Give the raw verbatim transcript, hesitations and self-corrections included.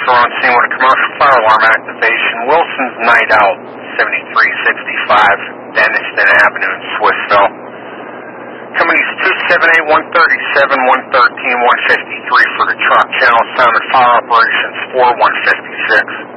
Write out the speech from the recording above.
officer on scene with a commercial fire alarm activation. Wilson's Night Out, seventy-three sixty-five Denniston Avenue in Swissville. Company's two seven eight, one thirty-seven, one thirteen, one fifty-three for the truck channel. Sound and fire operations four one fifty-six.